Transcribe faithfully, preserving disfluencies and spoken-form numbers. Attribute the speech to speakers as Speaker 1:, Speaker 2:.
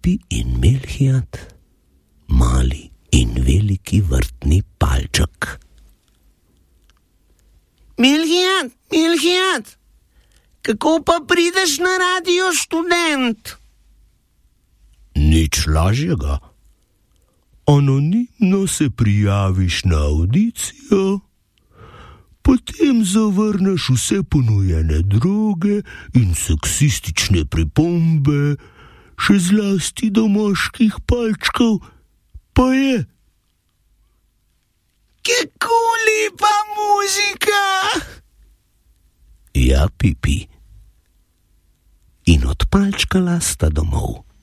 Speaker 1: Pipi in Melhiat, mali in veliki vrtni palček.
Speaker 2: Melhiat, Melhiat, kako pa prideš na Radio Študent?
Speaker 1: Nič lažjega. Anonimno se prijaviš na avdicijo, potem zavrneš vse ponujene droge in seksistične pripombe, še zlasti do moških palčkov, pa je.
Speaker 2: Kako lepa muzika!
Speaker 1: Ja, Pipi. In odpalčkala sta domov.